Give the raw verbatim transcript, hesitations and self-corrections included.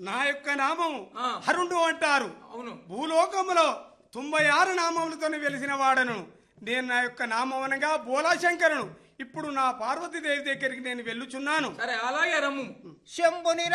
నా యొక్క నామము ఆ. హరుండు అంటారు. అవును. భూలోకములో తొంభై ఆరు నామములతో వెలిసిన వాడను. నేను నా యొక్క నామం అనగా బోలాశంకరును. ఇప్పుడు నా పార్వతీదేవి దగ్గరికి నేను వెళ్ళుచున్నాను. సరే అలాగే రమ్ము. శంభుని